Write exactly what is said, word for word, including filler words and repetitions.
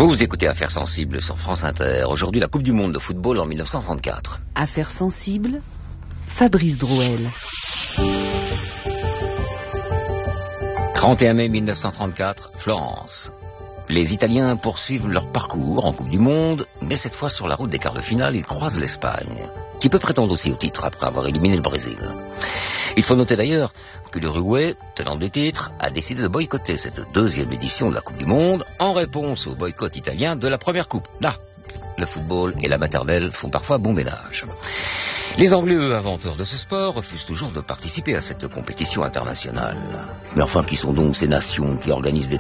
Vous écoutez Affaires sensibles sur France Inter. Aujourd'hui, la Coupe du Monde de football en mille neuf cent trente-quatre. Affaires sensibles, Fabrice Drouel. trente et un mai mille neuf cent trente-quatre, Florence. Les Italiens poursuivent leur parcours en Coupe du Monde, mais cette fois sur la route des quarts de finale, ils croisent l'Espagne, qui peut prétendre aussi au titre après avoir éliminé le Brésil. Il faut noter d'ailleurs que l'Uruguay, tenant du titre, a décidé de boycotter cette deuxième édition de la Coupe du Monde en réponse au boycott italien de la première Coupe. Là, le football et la maternelle font parfois bon ménage. Les Anglais, eux, inventeurs de ce sport, refusent toujours de participer à cette compétition internationale. Mais enfin, qui sont donc ces nations qui organisent des